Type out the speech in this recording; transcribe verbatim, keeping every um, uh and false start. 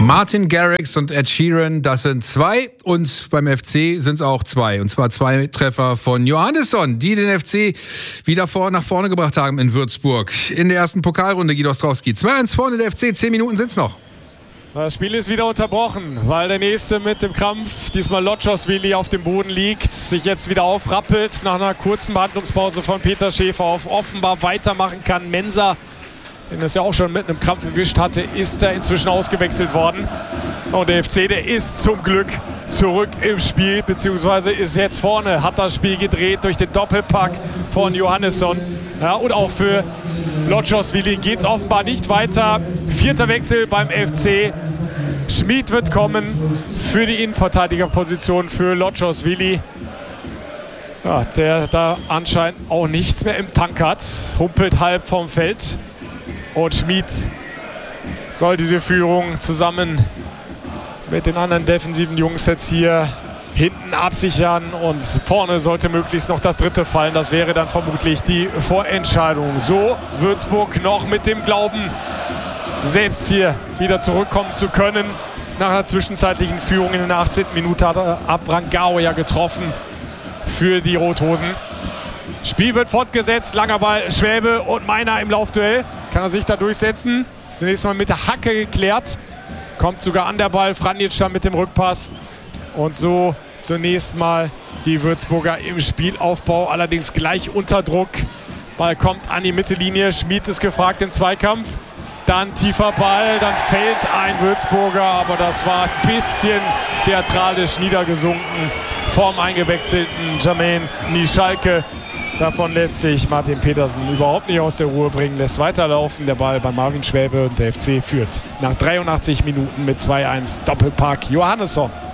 Martin Garrix und Ed Sheeran, das sind zwei. Und beim F C sind es auch zwei. Und zwar zwei Treffer von Johannesson, die den F C wieder vor, nach vorne gebracht haben in Würzburg. In der ersten Pokalrunde, Guido Ostrowski. zwei eins vorne der F C, zehn Minuten sind es noch. Das Spiel ist wieder unterbrochen, weil der Nächste mit dem Krampf, diesmal Lotschowswili, auf dem Boden liegt, sich jetzt wieder aufrappelt, nach einer kurzen Behandlungspause von Peter Schäfer auf offenbar weitermachen kann. Mensah, den es ja auch schon mit einem Krampf erwischt hatte, ist er inzwischen ausgewechselt worden. Und der F C, der ist zum Glück zurück im Spiel, beziehungsweise ist jetzt vorne, hat das Spiel gedreht durch den Doppelpack von Johannesson. Ja, und auch für Lotschowswili geht es offenbar nicht weiter. Vierter Wechsel beim F C. Schmid wird kommen für die Innenverteidigerposition für Lotschowswili. Ja, der da anscheinend auch nichts mehr im Tank hat. Humpelt halb vom Feld. Und Schmid soll diese Führung zusammen mit den anderen defensiven Jungs jetzt hier hinten absichern. Und vorne sollte möglichst noch das dritte fallen. Das wäre dann vermutlich die Vorentscheidung. So Würzburg noch mit dem Glauben, selbst hier wieder zurückkommen zu können. Nach einer zwischenzeitlichen Führung in der achtzehnten Minute hat Abrangao ja getroffen für die Rothosen. Spiel wird fortgesetzt, langer Ball, Schwäbe und Meiner im Laufduell. Kann er sich da durchsetzen? Zunächst mal mit der Hacke geklärt. Kommt sogar an der Ball, Franjic dann mit dem Rückpass. Und so zunächst mal die Würzburger im Spielaufbau, allerdings gleich unter Druck. Ball kommt an die Mittellinie, Schmid ist gefragt im Zweikampf. Dann tiefer Ball, dann fällt ein Würzburger, aber das war ein bisschen theatralisch niedergesunken vom eingewechselten Jermaine Nischalke. Davon lässt sich Martin Petersen überhaupt nicht aus der Ruhe bringen, lässt weiterlaufen. Der Ball bei Marvin Schwäbe und der F C führt nach dreiundachtzig Minuten mit zwei eins. Doppelpack Johannesson.